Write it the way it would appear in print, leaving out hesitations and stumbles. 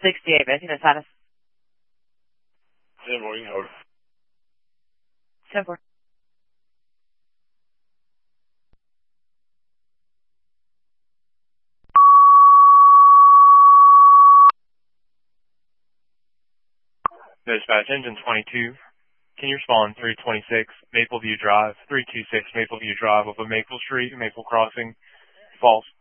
68, Vancouver status. 10-4, you can hold. 10-4. Dispatch, engine 22. Can you respond 326 Mapleview Drive, 326 Mapleview Drive over Maple Street, Maple Crossing, false.